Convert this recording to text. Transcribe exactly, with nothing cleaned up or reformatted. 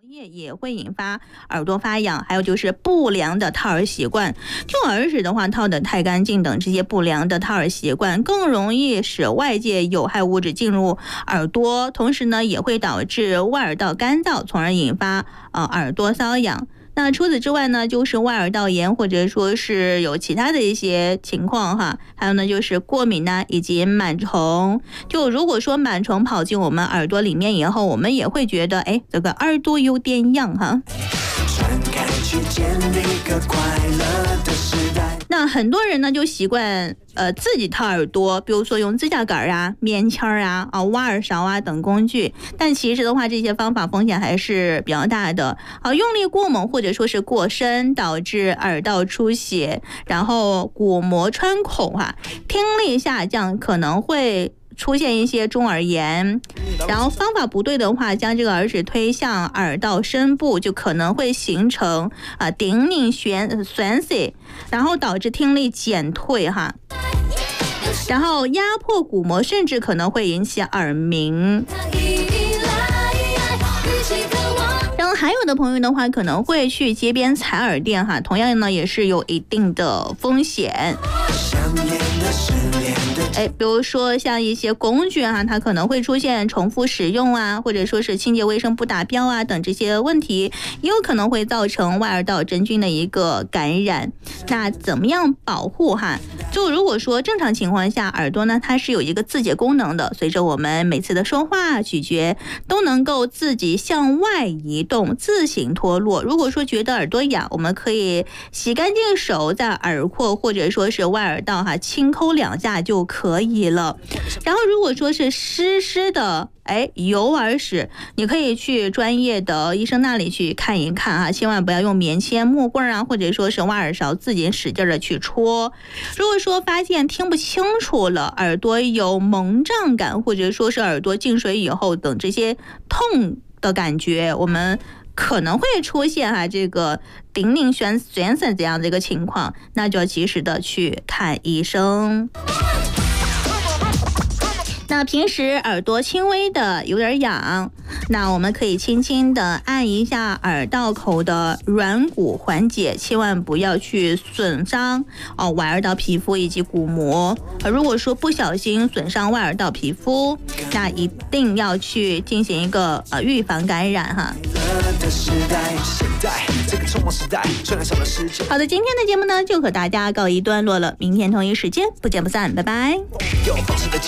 液也会引发耳朵发痒，还有就是不良的套耳习惯，就耳屎的话套得太干净等这些不良的套耳习惯，更容易使外界有害物质进入耳朵，同时呢也会导致外耳道干燥，从而引发呃耳朵瘙痒。那除此之外呢，就是外耳道炎，或者说是有其他的一些情况哈，还有呢就是过敏呐、啊，以及螨虫。就如果说螨虫跑进我们耳朵里面以后，我们也会觉得，哎，这个耳朵有点痒哈。那很多人呢就习惯呃自己套耳朵，比如说用指甲盖啊、棉签啊、啊挖耳勺啊等工具，但其实的话，这些方法风险还是比较大的啊，用力过猛或者说是过深，导致耳道出血，然后鼓膜穿孔哈、啊，听力下降，可能会出现一些中耳炎，然后方法不对的话，将这个耳屎推向耳道深部，就可能会形成啊顶拧旋旋塞，然后导致听力减退哈，然后压迫鼓膜，甚至可能会引起耳鸣。然后还有的朋友的话，可能会去街边采耳店哈，同样呢也是有一定的风险。哎，比如说像一些工具啊，它可能会出现重复使用啊，或者说是清洁卫生不达标啊等这些问题，也有可能会造成外耳道真菌的一个感染。那怎么样保护哈？就如果说正常情况下，耳朵呢它是有一个自洁功能的，随着我们每次的说话、咀嚼都能够自己向外移动，自行脱落。如果说觉得耳朵痒，我们可以洗干净手，在耳廓或者说是外耳道哈轻抠两下就可以了。然后如果说是湿湿的哎有耳屎，你可以去专业的医生那里去看一看啊，千万不要用棉签、木棍啊，或者说是挖耳勺自己使劲的去戳。如果说发现听不清楚了，耳朵有蒙胀感，或者说是耳朵进水以后等这些痛的感觉，我们可能会出现哈、啊、这个顶拧旋旋塞这样的一个情况，那就要及时的去看医生。那平时耳朵轻微的有点痒，那我们可以轻轻的按一下耳道口的软骨缓解，千万不要去损伤哦外耳道皮肤以及鼓膜。如果说不小心损伤外耳道皮肤，那一定要去进行一个呃预防感染哈。好的，今天的节目呢就和大家告一段落了，明天同一时间不见不散，拜拜。